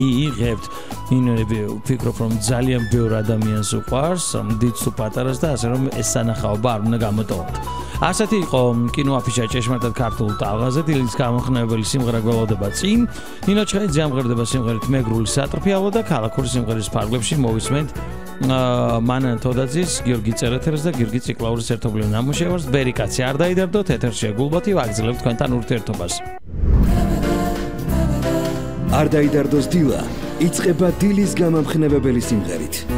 იღებთ ინერები ვფიქრობ რომ ძალიან ბევრ ადამიანს უყვარს დიდ თუ პატარას და ასე რომ ეს სანახაობა არ უნდა გამოტოვოთ ასეთი იყო კინოაფიშა ჭეშმარიტად ქართულ ტალღაზე დილის გამოხმნეველი სიმღერა გველოდება წინ ნინო ჩხეიძე ამღერდება სიმღერით მეგრული სატრფიალო და ქალაქური სიმღერის ფარგლებში მოვისმენთ მანან თოდაძის გიორგი წერეთელს და გიორგი ციკლაურის ერთობლივ ნამუშევარს ბერი კაცი არ დაიდარდოთ ეთერშია გულბათი ვაგრძელებთ თქვენთან ურთიერთობას არ დაიდარდოს დილა იწყება დილის გამამხნევებელი სიმღერით